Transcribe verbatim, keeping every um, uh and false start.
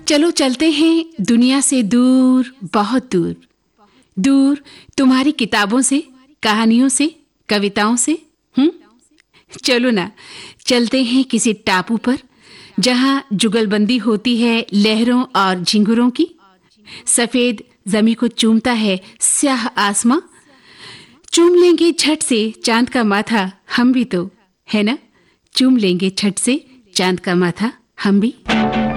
चलो चलते हैं दुनिया से दूर, बहुत दूर, दूर तुम्हारी किताबों से, कहानियों से, कविताओं से। हम्म चलो ना, चलते हैं किसी टापू पर जहां जुगलबंदी होती है लहरों और झिंगुरों की। सफेद जमी को चूमता है स्याह आसमां। चूम लेंगे झट से चांद का माथा हम भी, तो है ना। चूम लेंगे झट से चांद का माथा हम भी।